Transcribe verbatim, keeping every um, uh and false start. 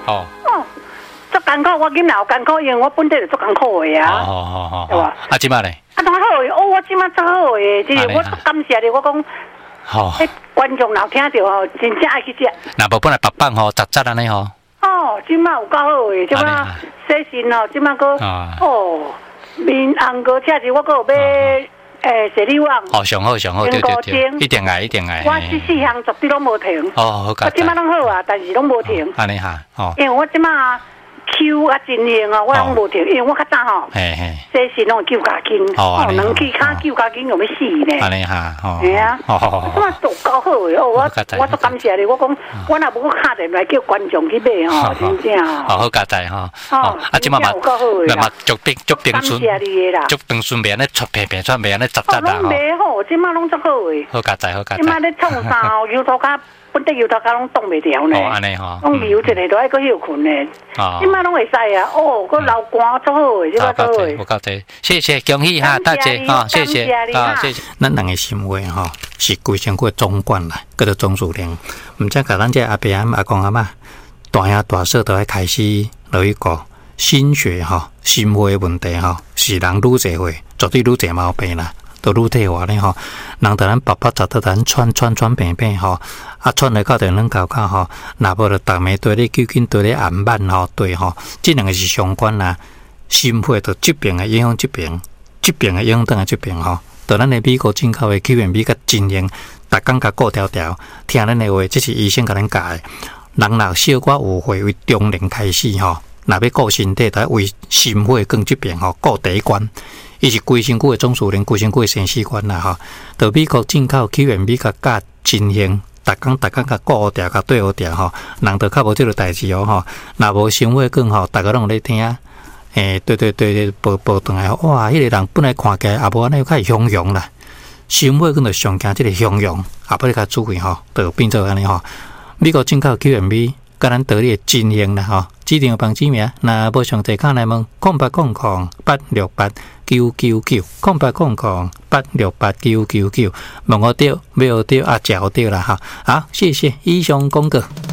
哦。 哦，足艰苦，我囡仔有艰苦，因为我本地就足艰苦的啊。 好好好， 对吧？ 啊，即摆咧？ 啊，当好诶，哦，我即摆足好诶，就是我足感谢你，我讲。 好。 迄观众若听到吼，真正爱去食。 若无本来白棒吼，杂杂安尼吼。 哦，即摆有够好诶，即摆洗身吼，即摆个哦，面红个车子，我个有买诶雪里旺。 哦，上好上好，对对对，一定爱一定爱。 我四四项绝对拢无停。 哦，好佳。 我即摆拢好啊，但是拢无停。 安尼哈，哦。 因为我即摆 Q 啊真型啊，我拢无停，因为我较早吼，洗身拢九加斤，哦，两气骹九加斤又要死呢。 安尼哈，哦。 系啊， 哦。 即摆做够好诶，哦，我我足感谢你，我讲我若无敲电来叫观众去买吼，真正。 哦，好佳哉吼。哦，啊，即摆嘛，嘛嘛足冰足冰顺，足冰顺便咧出片片出片咧杂杂啦吼。 拢袂好，即摆拢足好诶。 好佳哉，好佳哉。 即摆咧创啥哦？油头壳本地油头壳拢冻袂掉呢。 哦，安尼吼。 拢油一下都爱搁休困呢。哦。即摆拢会使啊，哦，搁流汗足好诶，即摆足好诶。 好佳哉，谢谢，恭喜哈，大姐哈，谢谢，啊，谢谢。咱人诶心话吼，是规身躯总管啦，叫做总司令。毋则甲咱这阿伯阿公阿嬷大兄大嫂都爱开始落去讲心血吼、心肺问题吼，是人愈侪会，绝对愈侪毛病啦。都愈退化咧吼，人得咱白白杂杂咱喘喘喘病病吼，啊喘来到着咱搞搞吼，若无就逐暝对咧究竟对咧暗慢吼对吼，即两个是相关啦。心肺着疾病诶影响疾病，疾病诶影响等诶疾病吼，着咱诶美国进口诶起源比较真型，逐工甲顾条条，听咱诶话，这是医生甲咱教诶。人若小可有血为中年开始吼，若要顾身体，得为心肺跟疾病吼顾第一关。伊是规身躯诶总司令，规身躯诶生死官啦吼。到美国进口起源比较教真型，逐工逐工甲顾好条，甲对好条吼，人着较无即个代志哦吼。若无心肺管吼，逐个拢咧听。诶，对对对对，报报转来，哇！迄、那个人本来看起来也无安尼较汹涌啦，心肺可能上惊即个汹涌，也不咧较注意吼，就变做安尼吼。美国进口 Q M B， 甲咱得力真型啦吼，指定帮指名，若无上侪卡来问，空八空空八六八九九九，空八空空八六八九九九，问我对，没有对啊，找对啦哈。好，谢谢以上公告。